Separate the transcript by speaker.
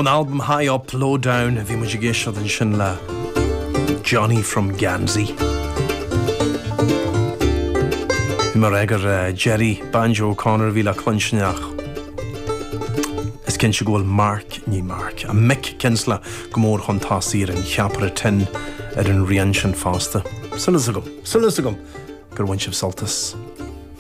Speaker 1: an album High Up, Low Down, bhí muid géisio den sin le Johnny from Gansey. Bhí mar eagar Jerry Banjo O'Connor bhí le clunseneach. Is cinn se go bhfuil Mark ní Mark. A Mick Kinsella go mór chun tasír an cheapar tin ar an rian sin fásta. Sulas agam, gur bhain sibh soltas.